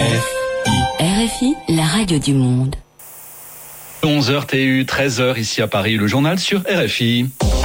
RFI, la radio du monde. 11h TU, 13h ici à Paris, le journal sur RFI.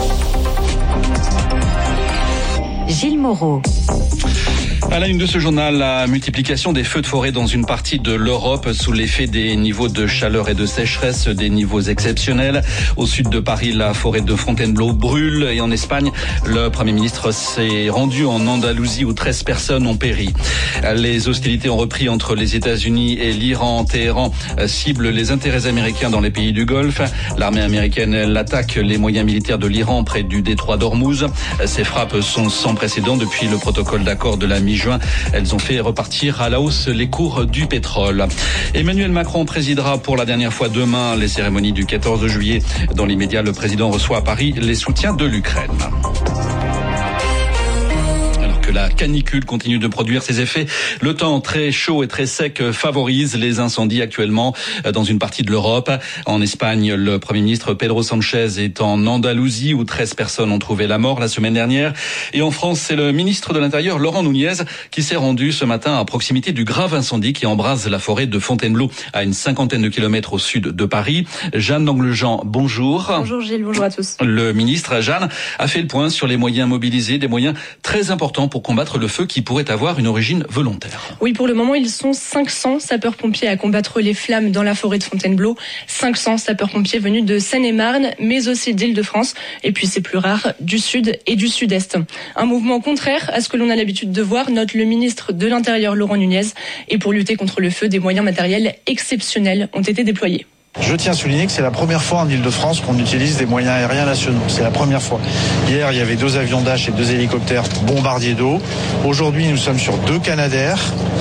Gilles Moreau. À la une de ce journal, la multiplication des feux de forêt dans une partie de l'Europe sous l'effet des niveaux de chaleur et de sécheresse, des niveaux exceptionnels. Au sud de Paris, la forêt de Fontainebleau brûle et en Espagne, le Premier ministre s'est rendu en Andalousie où 13 personnes ont péri. Les hostilités ont repris entre les États-Unis et l'Iran. Téhéran cible les intérêts américains dans les pays du Golfe. L'armée américaine, elle attaque les moyens militaires de l'Iran près du détroit d'Ormuz. Ces frappes sont sans précédent depuis le protocole d'accord de la mi-juin. Elles ont fait repartir à la hausse les cours du pétrole. Emmanuel Macron présidera pour la dernière fois demain les cérémonies du 14 juillet. Dans l'immédiat, le président reçoit à Paris les soutiens de l'Ukraine. Que la canicule continue de produire ses effets. Le temps très chaud et très sec favorise les incendies actuellement dans une partie de l'Europe. En Espagne, le Premier ministre Pedro Sánchez est en Andalousie où 13 personnes ont trouvé la mort la semaine dernière. Et en France, c'est le ministre de l'Intérieur, Laurent Nunez, qui s'est rendu ce matin à proximité du grave incendie qui embrase la forêt de Fontainebleau à une 50aine de kilomètres au sud de Paris. Jeanne Langlejean, bonjour. Bonjour Gilles, bonjour à tous. Le ministre, Jeanne, a fait le point sur les moyens mobilisés, des moyens très importants pour combattre le feu qui pourrait avoir une origine volontaire. Oui, pour le moment, ils sont 500 sapeurs-pompiers à combattre les flammes dans la forêt de Fontainebleau. 500 sapeurs-pompiers venus de Seine-et-Marne, mais aussi d'Île-de-France. Et puis, c'est plus rare, du sud et du sud-est. Un mouvement contraire à ce que l'on a l'habitude de voir, note le ministre de l'Intérieur, Laurent Nunez. Et pour lutter contre le feu, des moyens matériels exceptionnels ont été déployés. Je tiens à souligner que c'est la première fois en Île-de-France qu'on utilise des moyens aériens nationaux. C'est la première fois. Hier, il y avait 2 avions Dash et 2 hélicoptères bombardiers d'eau. Aujourd'hui, nous sommes sur 2 Canadair,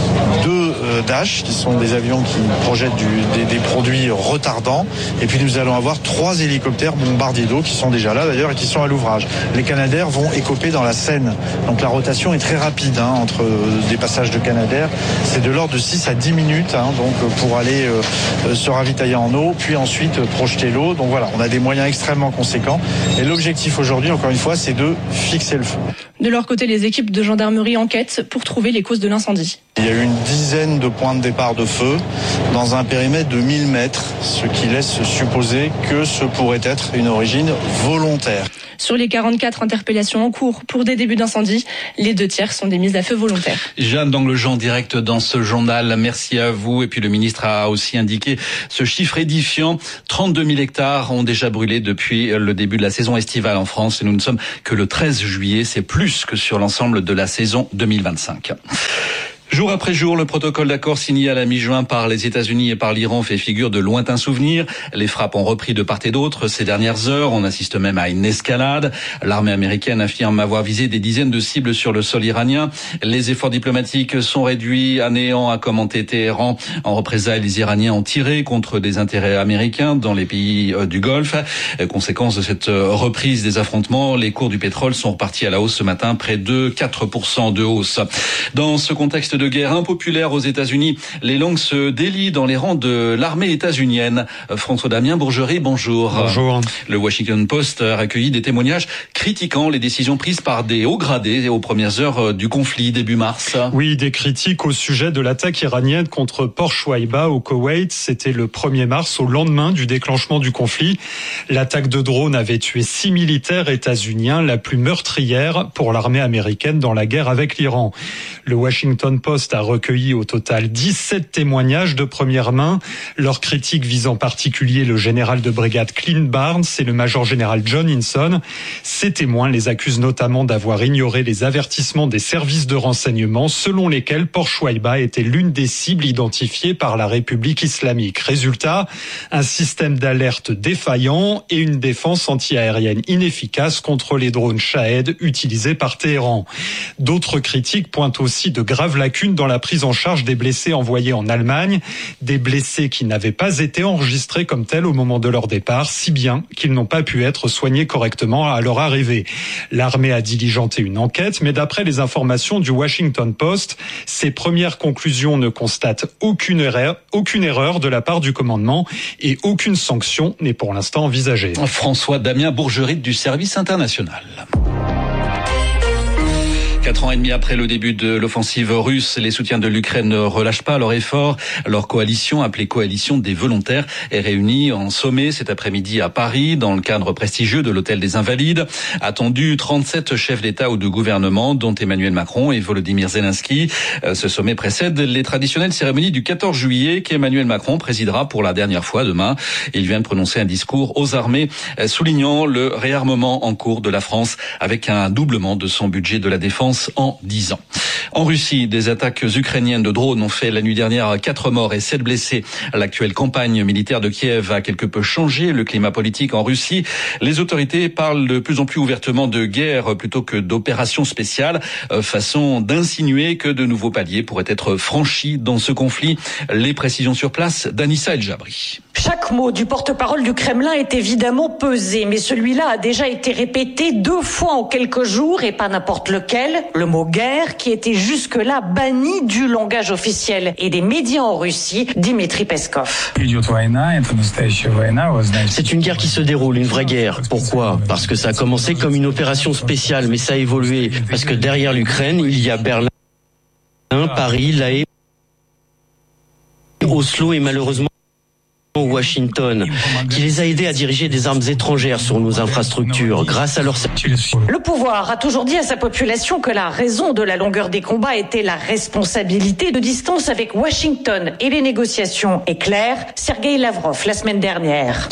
2 Dash, qui sont des avions qui projettent des produits retardants. Et puis nous allons avoir 3 hélicoptères bombardiers d'eau qui sont déjà là d'ailleurs et qui sont à l'ouvrage. Les Canadair vont écoper dans la Seine. Donc la rotation est très rapide entre des passages de Canadair. C'est de l'ordre de 6 à 10 minutes donc pour aller se ravitailler en eau, puis ensuite projeter l'eau. Donc voilà, on a des moyens extrêmement conséquents. Et l'objectif aujourd'hui, encore une fois, c'est de fixer le feu. De leur côté, les équipes de gendarmerie enquêtent pour trouver les causes de l'incendie. Il y a eu une dizaine de points de départ de feu dans un périmètre de 1000 mètres, ce qui laisse supposer que ce pourrait être une origine volontaire. Sur les 44 interpellations en cours pour des débuts d'incendie, les 2 tiers sont des mises à feu volontaires. Jeanne Langlejean, direct dans ce journal. Merci à vous. Et puis le ministre a aussi indiqué ce chiffre édifiant. 32 000 hectares ont déjà brûlé depuis le début de la saison estivale en France. Et nous ne sommes que le 13 juillet. C'est plus que sur l'ensemble de la saison 2025. Jour après jour, le protocole d'accord signé à la mi-juin par les États-Unis et par l'Iran fait figure de lointains souvenirs. Les frappes ont repris de part et d'autre ces dernières heures. On assiste même à une escalade. L'armée américaine affirme avoir visé des dizaines de cibles sur le sol iranien. Les efforts diplomatiques sont réduits à néant, a commenté Téhéran. En représailles, les Iraniens ont tiré contre des intérêts américains dans les pays du Golfe. Conséquence de cette reprise des affrontements, les cours du pétrole sont repartis à la hausse ce matin, près de 4% de hausse. Dans ce contexte de guerre impopulaire aux États-Unis, les langues se délient dans les rangs de l'armée états-unienne. François-Damien Bourgerie, bonjour. Bonjour. Le Washington Post a recueilli des témoignages critiquant les décisions prises par des hauts gradés aux premières heures du conflit début mars. Oui, des critiques au sujet de l'attaque iranienne contre Port Shuaïba au Koweït. C'était le 1er mars, au lendemain du déclenchement du conflit. L'attaque de drone avait tué 6 militaires états-uniens, la plus meurtrière pour l'armée américaine dans la guerre avec l'Iran. Le Washington Post a recueilli au total 17 témoignages de première main. Leurs critiques visent en particulier le général de brigade Clint Barnes et le major général John Hinson. Ces témoins les accusent notamment d'avoir ignoré les avertissements des services de renseignement selon lesquels Port Shuaïba était l'une des cibles identifiées par la République islamique. Résultat, un système d'alerte défaillant et une défense antiaérienne inefficace contre les drones Shahed utilisés par Téhéran. D'autres critiques pointent aussi de graves lacunes dans la prise en charge des blessés envoyés en Allemagne, des blessés qui n'avaient pas été enregistrés comme tels au moment de leur départ, si bien qu'ils n'ont pas pu être soignés correctement à leur arrivée. L'armée a diligenté une enquête, mais d'après les informations du Washington Post, ses premières conclusions ne constatent aucune erreur de la part du commandement et aucune sanction n'est pour l'instant envisagée. François-Damien Bourgerie du service international. 4 ans et demi après le début de l'offensive russe, les soutiens de l'Ukraine ne relâchent pas leur effort. Leur coalition, appelée Coalition des volontaires, est réunie en sommet cet après-midi à Paris, dans le cadre prestigieux de l'Hôtel des Invalides. Attendu 37 chefs d'État ou de gouvernement, dont Emmanuel Macron et Volodymyr Zelensky. Ce sommet précède les traditionnelles cérémonies du 14 juillet qu'Emmanuel Macron présidera pour la dernière fois demain. Il vient de prononcer un discours aux armées, soulignant le réarmement en cours de la France avec un doublement de son budget de la défense en 10 ans. En Russie, des attaques ukrainiennes de drones ont fait la nuit dernière 4 morts et 7 blessés. L'actuelle campagne militaire de Kiev a quelque peu changé le climat politique en Russie. Les autorités parlent de plus en plus ouvertement de guerre plutôt que d'opération spéciale, façon d'insinuer que de nouveaux paliers pourraient être franchis dans ce conflit. Les précisions sur place d'Anissa El Jabri. Chaque mot du porte-parole du Kremlin est évidemment pesé, mais celui-là a déjà été répété 2 fois en quelques jours et pas n'importe lequel. Le mot guerre qui était jusque-là banni du langage officiel et des médias en Russie, Dmitri Peskov. C'est une guerre qui se déroule, une vraie guerre. Pourquoi ? Parce que ça a commencé comme une opération spéciale, mais ça a évolué. Parce que derrière l'Ukraine, il y a Berlin, Paris, La Haye, Oslo et malheureusement Washington, qui les a aidés à diriger des armes étrangères sur nos infrastructures grâce à leur... Le pouvoir a toujours dit à sa population que la raison de la longueur des combats était la responsabilité de distance avec Washington. Et les négociations est claire. Sergueï Lavrov, la semaine dernière.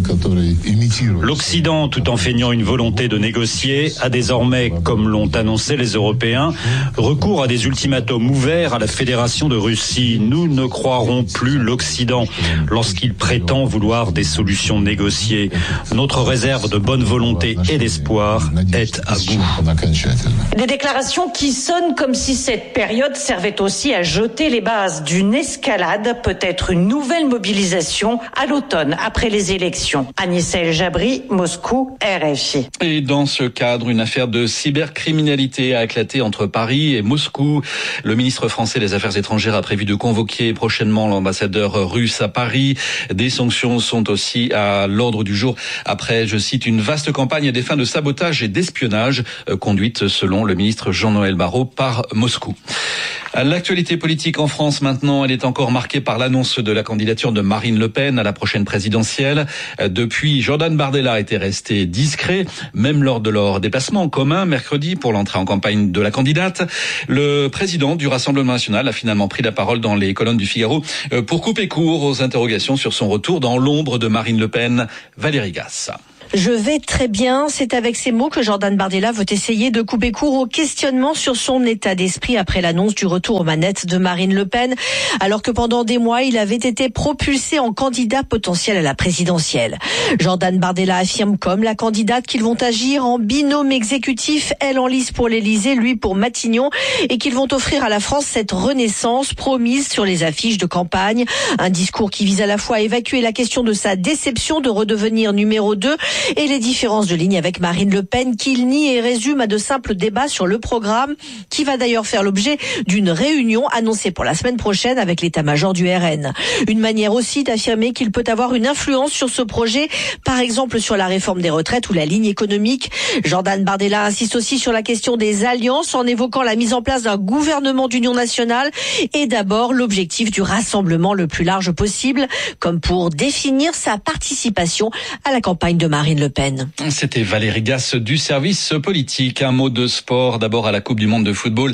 L'Occident, tout en feignant une volonté de négocier, a désormais, comme l'ont annoncé les Européens, recours à des ultimatums ouverts à la Fédération de Russie. Nous ne croirons plus l'Occident lorsqu'il prétend vouloir des solutions négociées. Notre réserve de bonne volonté et d'espoir est à bout. Des déclarations qui sonnent comme si cette période servait aussi à jeter les bases d'une escalade, peut-être une nouvelle mobilisation à l'automne après les élections. Anissa El Jabri, Moscou, RFI. Et dans ce cadre, une affaire de cybercriminalité a éclaté entre Paris et Moscou. Le ministre français des Affaires étrangères a prévu de convoquer prochainement l'ambassadeur russe à Paris. Des sanctions sont aussi à l'ordre du jour après, je cite, une vaste campagne à des fins de sabotage et d'espionnage conduite, selon le ministre Jean-Noël Barrot, par Moscou. L'actualité politique en France maintenant, elle est encore marquée par l'annonce de la candidature de Marine Le Pen à la prochaine présidentielle. Depuis, Jordan Bardella était resté discret, même lors de leur déplacement en commun mercredi pour l'entrée en campagne de la candidate. Le président du Rassemblement national a finalement pris la parole dans les colonnes du Figaro pour couper court aux interrogations sur son retour dans l'ombre de Marine Le Pen. Valérie Gasse. Je vais très bien. C'est avec ces mots que Jordan Bardella veut essayer de couper court au questionnement sur son état d'esprit après l'annonce du retour aux manettes de Marine Le Pen, alors que pendant des mois, il avait été propulsé en candidat potentiel à la présidentielle. Jordan Bardella affirme comme la candidate qu'ils vont agir en binôme exécutif, elle en lice pour l'Élysée, lui pour Matignon, et qu'ils vont offrir à la France cette renaissance promise sur les affiches de campagne. Un discours qui vise à la fois à évacuer la question de sa déception de redevenir numéro 2 et les différences de ligne avec Marine Le Pen qu'il nie et résume à de simples débats sur le programme qui va d'ailleurs faire l'objet d'une réunion annoncée pour la semaine prochaine avec l'état-major du RN. Une manière aussi d'affirmer qu'il peut avoir une influence sur ce projet, par exemple sur la réforme des retraites ou la ligne économique. Jordan Bardella insiste aussi sur la question des alliances en évoquant la mise en place d'un gouvernement d'union nationale et d'abord l'objectif du rassemblement le plus large possible, comme pour définir sa participation à la campagne de Marine Le Pen. C'était Valérie Gasse du service politique. Un mot de sport d'abord à la Coupe du monde de football.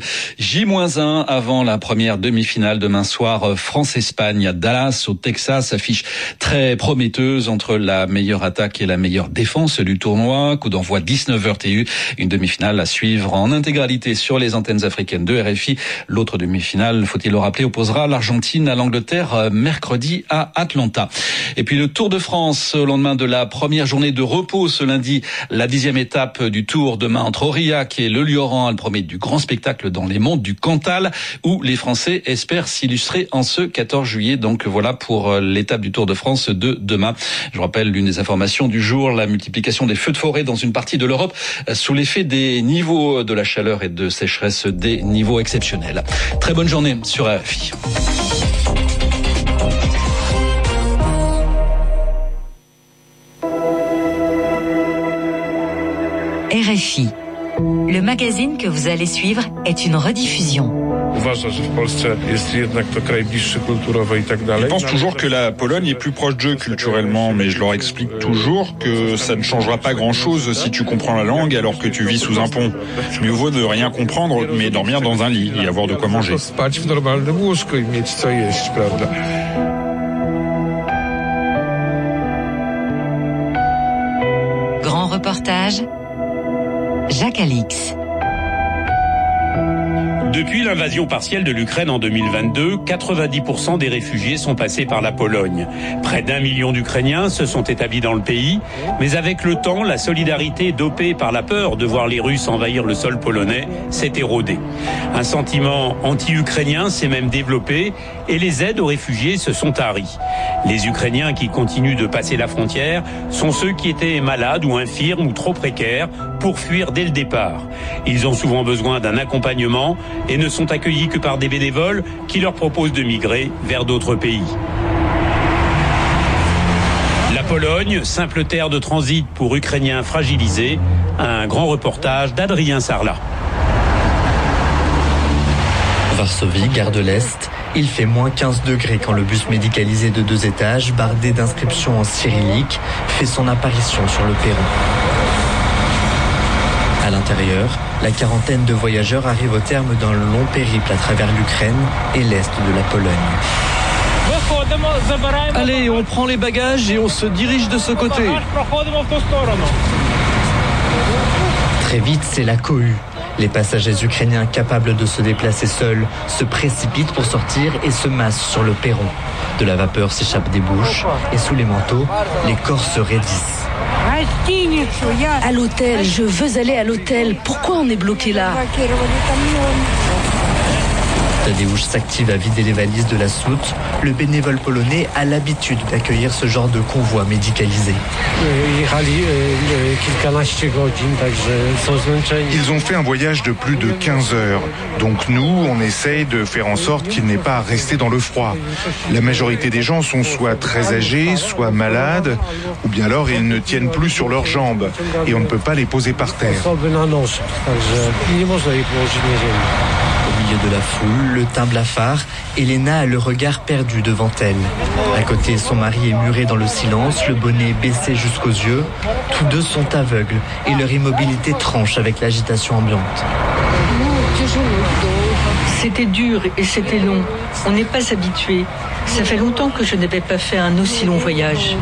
J-1 avant la première demi-finale demain soir. France-Espagne à Dallas au Texas. Affiche très prometteuse entre la meilleure attaque et la meilleure défense du tournoi. Coup d'envoi 19h TU. Une demi-finale à suivre en intégralité sur les antennes africaines de RFI. L'autre demi-finale, faut-il le rappeler, opposera l'Argentine à l'Angleterre mercredi à Atlanta. Et puis le Tour de France au lendemain de la première journée de repos ce lundi, la 10e étape du Tour demain entre Aurillac et Le Lioran. Elle promet du grand spectacle dans les monts du Cantal où les Français espèrent s'illustrer en ce 14 juillet. Donc voilà pour l'étape du Tour de France de demain. Je vous rappelle l'une des informations du jour, la multiplication des feux de forêt dans une partie de l'Europe sous l'effet des niveaux de la chaleur et de sécheresse, des niveaux exceptionnels. Très bonne journée sur RFI. RFI. Le magazine que vous allez suivre est une rediffusion. Ils pensent toujours que la Pologne est plus proche d'eux culturellement, mais je leur explique toujours que ça ne changera pas grand-chose si tu comprends la langue alors que tu vis sous un pont. Mieux vaut ne rien comprendre, mais dormir dans un lit et avoir de quoi manger. Grand reportage, Jacques Alix. Depuis l'invasion partielle de l'Ukraine en 2022, 90% des réfugiés sont passés par la Pologne. Près d'1 million d'Ukrainiens se sont établis dans le pays, mais avec le temps, la solidarité dopée par la peur de voir les Russes envahir le sol polonais s'est érodée. Un sentiment anti-ukrainien s'est même développé et les aides aux réfugiés se sont taries. Les Ukrainiens qui continuent de passer la frontière sont ceux qui étaient malades ou infirmes ou trop précaires pour fuir dès le départ. Ils ont souvent besoin d'un accompagnement et ne sont accueillis que par des bénévoles qui leur proposent de migrer vers d'autres pays. La Pologne, simple terre de transit pour Ukrainiens fragilisés, un grand reportage d'Adrien Sarlat. Varsovie, gare de l'Est, il fait moins 15 degrés quand le bus médicalisé de 2 étages, bardé d'inscriptions en cyrillique, fait son apparition sur le perron. À l'intérieur, la quarantaine de voyageurs arrive au terme d'un long périple à travers l'Ukraine et l'Est de la Pologne. Allez, on prend les bagages et on se dirige de ce côté. Très vite, c'est la cohue. Les passagers ukrainiens capables de se déplacer seuls se précipitent pour sortir et se massent sur le perron. De la vapeur s'échappe des bouches et sous les manteaux, les corps se raidissent. À l'hôtel, je veux aller à l'hôtel. Pourquoi on est bloqué là? Tadeusz s'active à vider les valises de la soute. Le bénévole polonais a l'habitude d'accueillir ce genre de convoi médicalisé. Ils ont fait un voyage de plus de 15 heures. Donc nous, on essaye de faire en sorte qu'ils n'aient pas à rester dans le froid. La majorité des gens sont soit très âgés, soit malades, ou bien alors ils ne tiennent plus sur leurs jambes et on ne peut pas les poser par terre. Au milieu de la foule, le teint blafard, Elena a le regard perdu devant elle. À côté, son mari est muré dans le silence, le bonnet baissé jusqu'aux yeux. Tous deux sont aveugles et leur immobilité tranche avec l'agitation ambiante. C'était dur et c'était long. On n'est pas habitué. Ça fait longtemps que je n'avais pas fait un aussi long voyage.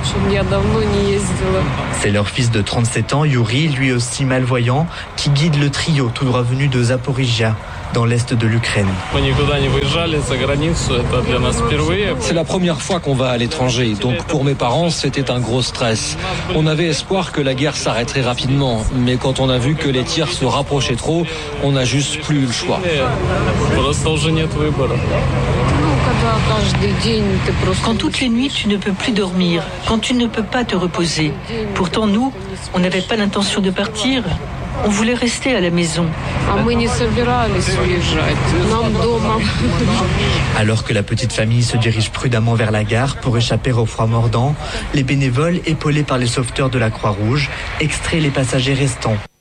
C'est leur fils de 37 ans, Yuri, lui aussi malvoyant, qui guide le trio tout droit venu de Zaporizhia, dans l'est de l'Ukraine. C'est la première fois qu'on va à l'étranger, donc pour mes parents, c'était un gros stress. On avait espoir que la guerre s'arrêterait rapidement, mais quand on a vu que les tirs se rapprochaient trop, on n'a juste plus eu le choix. Quand toutes les nuits tu ne peux plus dormir, quand tu ne peux pas te reposer. Pourtant nous, on n'avait pas l'intention de partir. On voulait rester à la maison. Alors que la petite famille se dirige prudemment vers la gare pour échapper au froid mordant, les bénévoles, épaulés par les sauveteurs de la Croix-Rouge, extraient les passagers restants.